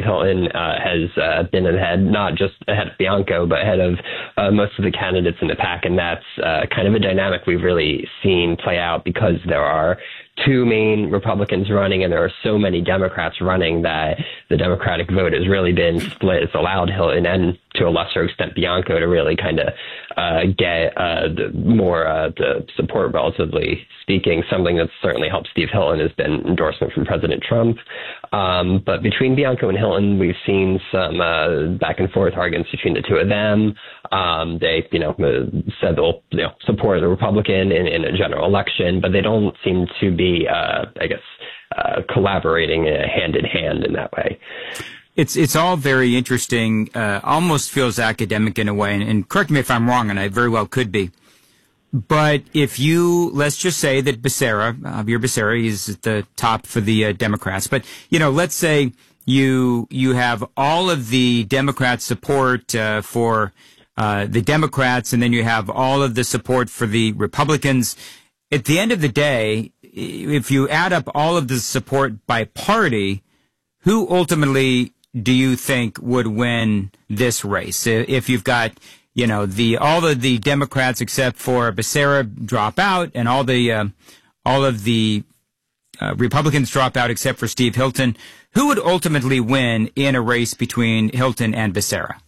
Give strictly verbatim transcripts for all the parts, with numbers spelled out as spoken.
Hilton uh, has uh, been ahead, not just ahead of Bianco, but ahead of uh, most of the candidates in the pack. And that's uh, kind of a dynamic we've really seen play out because there are two main Republicans running and there are so many Democrats running that the Democratic vote has really been split. It's allowed Hilton and to a lesser extent Bianco to really kind of uh, get uh, the more uh, the support, relatively speaking. Something that's certainly helped Steve Hilton has been endorsement from President Trump. Um, but between Bianco and Hilton, we've seen some uh, back and forth arguments between the two of them. Um, they, you know, said they'll you know, support the Republican in, in a general election, but they don't seem to be, uh, I guess, uh, collaborating uh, hand in hand in that way. It's it's all very interesting, uh, almost feels academic in a way, and, and correct me if I'm wrong, and I very well could be. But if you, let's just say that Becerra, Javier Becerra, is at the top for the uh, Democrats, but, you know, let's say you you have all of the Democrat support uh, for uh, the Democrats, and then you have all of the support for the Republicans. At the end of the day, if you add up all of the support by party, who ultimately do you think would win this race? If you've got, you know, the all of the Democrats except for Becerra drop out, and all the uh, all of the uh, Republicans drop out except for Steve Hilton, who would ultimately win in a race between Hilton and Becerra?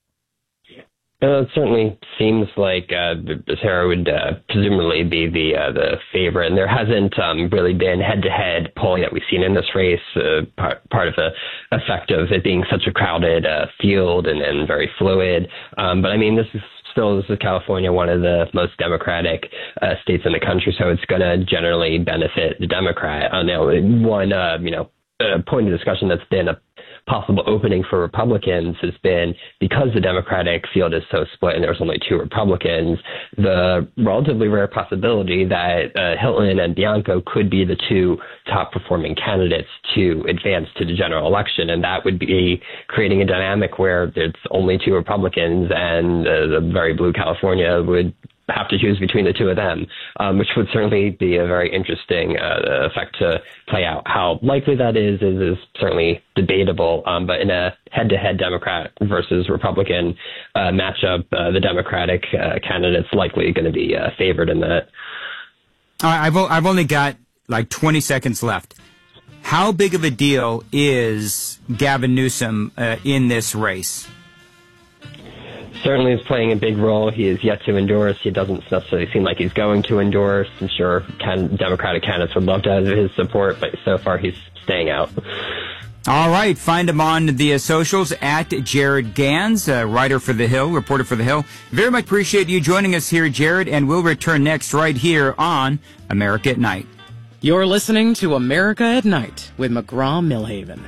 Uh, it certainly seems like uh, Becerra would uh, presumably be the uh, the favorite, and there hasn't um, really been head-to-head polling that we've seen in this race. Uh, part, part of the effect of it being such a crowded uh, field and, and very fluid. Um, but I mean, this is still this is California, one of the most democratic uh, states in the country, so it's going to generally benefit the Democrat. Uh, now, one uh, you know uh, point of discussion that's been a possible opening for Republicans has been because the Democratic field is so split and there's only two Republicans, the relatively rare possibility that uh, Hilton and Bianco could be the two top performing candidates to advance to the general election. And that would be creating a dynamic where there's only two Republicans and uh, the very blue California would have to choose between the two of them, um, which would certainly be a very interesting uh, effect to play out. How likely that is is, is certainly debatable, um, but in a head-to-head Democrat versus Republican uh, matchup, uh, the Democratic uh, candidate's likely going to be uh, favored in that. I've I've only got like twenty seconds left. How big of a deal is Gavin Newsom uh, in this race? Certainly is playing a big role. He is yet to endorse. He doesn't necessarily seem like he's going to endorse. I'm sure can, Democratic candidates would love to have his support, but so far he's staying out. All right. Find him on the uh, socials at Jared Gans, uh, writer for The Hill, reporter for The Hill. Very much appreciate you joining us here, Jared, and we'll return next right here on America at Night. You're listening to America at Night with McGraw-Milhaven.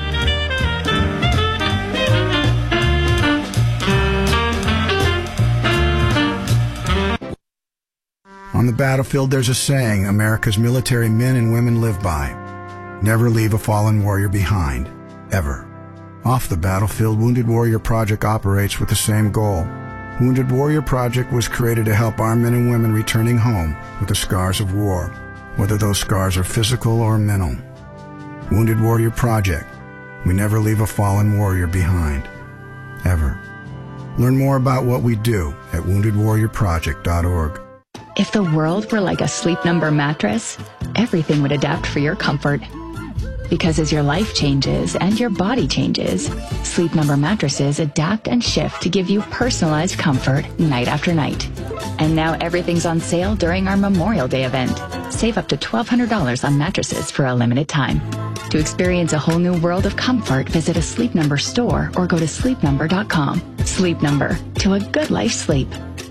On the battlefield, there's a saying America's military men and women live by. Never leave a fallen warrior behind, ever. Off the battlefield, Wounded Warrior Project operates with the same goal. Wounded Warrior Project was created to help our men and women returning home with the scars of war, whether those scars are physical or mental. Wounded Warrior Project. We never leave a fallen warrior behind, ever. Learn more about what we do at wounded warrior project dot org. If the world were like a Sleep Number mattress, everything would adapt for your comfort. Because as your life changes and your body changes, Sleep Number mattresses adapt and shift to give you personalized comfort night after night. And now everything's on sale during our Memorial Day event. Save up to twelve hundred dollars on mattresses for a limited time. To experience a whole new world of comfort, visit a Sleep Number store or go to sleep number dot com. Sleep Number, to a good life sleep.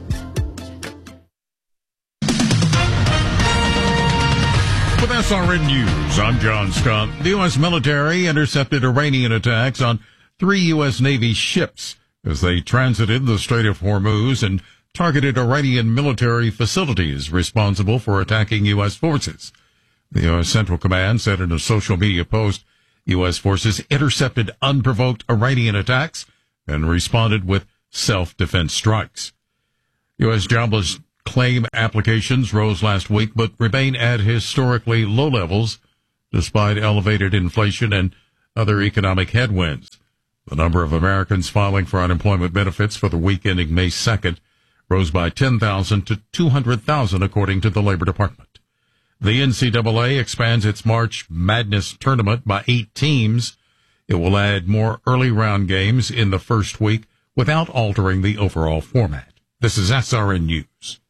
With S R N News, I'm John Scott. The U S military intercepted Iranian attacks on three U S Navy ships as they transited the Strait of Hormuz and targeted Iranian military facilities responsible for attacking U S forces. The U S Central Command said in a social media post, U S forces intercepted unprovoked Iranian attacks and responded with self-defense strikes. U S jobless claim applications rose last week, but remain at historically low levels despite elevated inflation and other economic headwinds. The number of Americans filing for unemployment benefits for the week ending May second rose by ten thousand to two hundred thousand, according to the Labor Department. The N C double A expands its March Madness tournament by eight teams. It will add more early round games in the first week without altering the overall format. This is S R N News.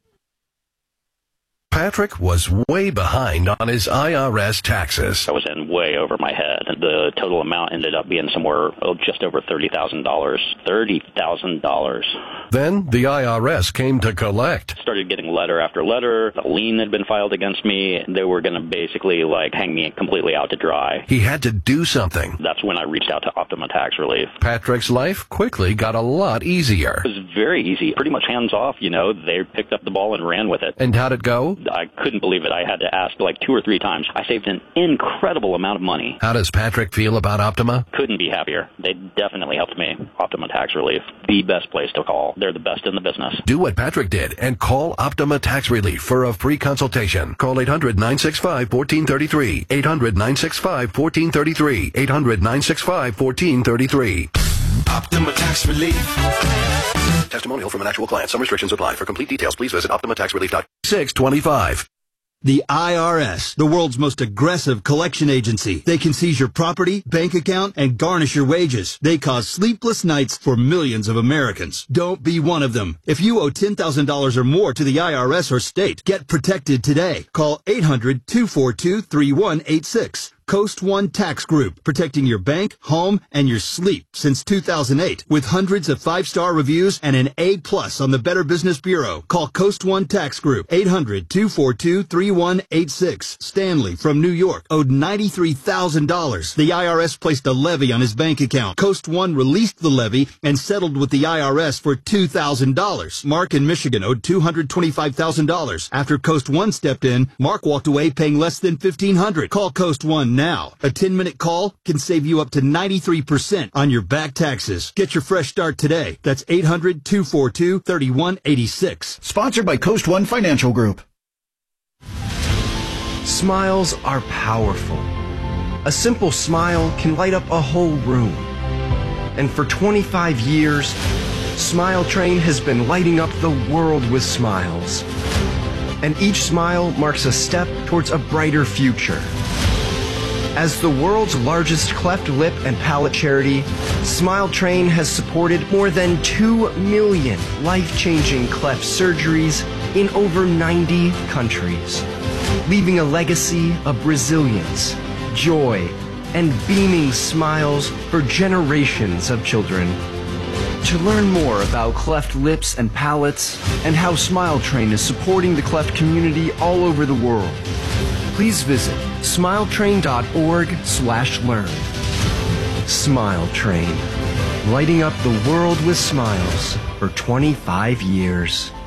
Patrick was way behind on his I R S taxes. I was in way over my head. The total amount ended up being somewhere oh, just over thirty thousand dollars. thirty thousand dollars. Then the I R S came to collect. Started getting letter after letter. A lien had been filed against me. They were going to basically like hang me completely out to dry. He had to do something. That's when I reached out to Optima Tax Relief. Patrick's life quickly got a lot easier. It was very easy. Pretty much hands off, you know. They picked up the ball and ran with it. And how'd it go? I couldn't believe it. I had to ask like two or three times. I saved an incredible amount of money. How does Patrick feel about Optima? Couldn't be happier. They definitely helped me. Optima Tax Relief, the best place to call. They're the best in the business. Do what Patrick did and call Optima Tax Relief for a free consultation. Call eight hundred, nine six five, one four three three. eight hundred, nine six five, one four three three. eight hundred, nine six five, one four three three. Optima Tax Relief. Testimonial from an actual client. Some restrictions apply. For complete details, please visit optima tax relief dot com. six twenty-five. The I R S, the world's most aggressive collection agency. They can seize your property, bank account, and garnish your wages. They cause sleepless nights for millions of Americans. Don't be one of them. If you owe ten thousand dollars or more to the I R S or state, get protected today. Call eight hundred, two four two, three one eight six. Coast One Tax Group, protecting your bank, home, and your sleep since two thousand eight. With hundreds of five-star reviews and an A plus on the Better Business Bureau. Call Coast One Tax Group, eight hundred, two four two, three one eight six. Stanley from New York owed ninety-three thousand dollars. The I R S placed a levy on his bank account. Coast One released the levy and settled with the I R S for two thousand dollars. Mark in Michigan owed two hundred twenty-five thousand dollars. After Coast One stepped in, Mark walked away paying less than fifteen hundred dollars. Call Coast One now. A ten-minute call can save you up to ninety-three percent on your back taxes. Get your fresh start today. That's eight hundred, two four two, three one eight six. Sponsored by Coast One Financial Group. Smiles are powerful. A simple smile can light up a whole room. And for twenty-five years, Smile Train has been lighting up the world with smiles. And each smile marks a step towards a brighter future. As the world's largest cleft lip and palate charity, Smile Train has supported more than two million life-changing cleft surgeries in over ninety countries, leaving a legacy of resilience, joy, and beaming smiles for generations of children. To learn more about cleft lips and palates and how Smile Train is supporting the cleft community all over the world, please visit smiletrain.org slash learn. Smile Train, lighting up the world with smiles for twenty-five years.